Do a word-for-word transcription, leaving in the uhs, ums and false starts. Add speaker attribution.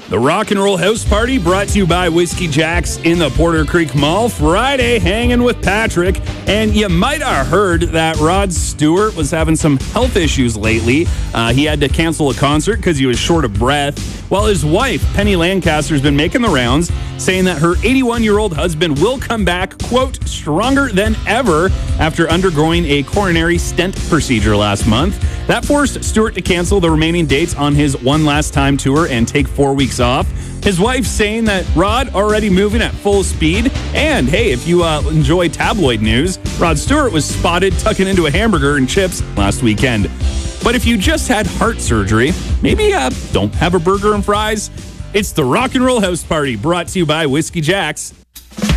Speaker 1: The Rock and Roll House Party brought to you by Whiskey Jack's in the Porter Creek Mall. Friday, hanging with Patrick. And you might have heard that Rod Stewart was having some health issues lately. Uh, he had to cancel a concert because he was short of breath. While his wife, Penny Lancaster, has been making the rounds, saying that her eighty-one-year-old husband will come back, quote, stronger than ever after undergoing a coronary stent procedure last month. That forced Stewart to cancel the remaining dates on his One Last Time tour and take four weeks off. His wife saying that Rod already moving at full speed. And hey, if you uh, enjoy tabloid news, Rod Stewart was spotted tucking into a hamburger and chips last weekend. But if you just had heart surgery, maybe uh, don't have a burger and fries. It's the Rock and Roll House Party brought to you by Whiskey Jack's.